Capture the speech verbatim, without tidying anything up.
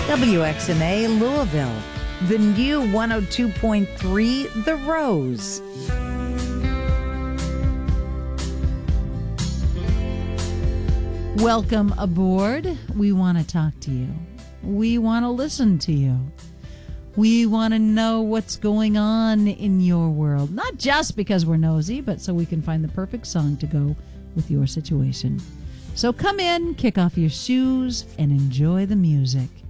W X M A Louisville, the new one oh two point three The Rose. Welcome aboard. We want to talk to you. We want to listen to you. We want to know what's going on in your world, not just because we're nosy, but so we can find the perfect song to go with your situation. So come in, kick off your shoes, and enjoy the music.